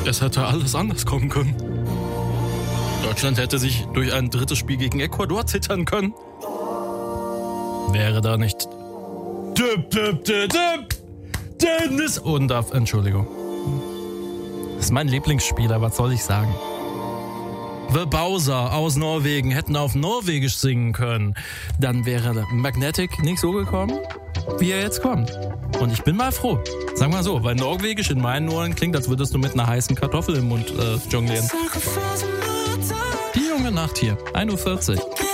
Es hätte alles anders kommen können. Deutschland hätte sich durch ein drittes Spiel gegen Ecuador zittern können. Wäre da nicht Dennis Undaff, Entschuldigung. Das ist mein Lieblingsspieler, was soll ich sagen? The Bowser aus Norwegen hätten auf Norwegisch singen können. Dann wäre Magnetic nicht so gekommen, wie er jetzt kommt. Und ich bin mal froh. Sagen wir so, weil Norwegisch in meinen Ohren klingt, als würdest du mit einer heißen Kartoffel im Mund jonglieren. Die junge Nacht hier, 1:40 Uhr.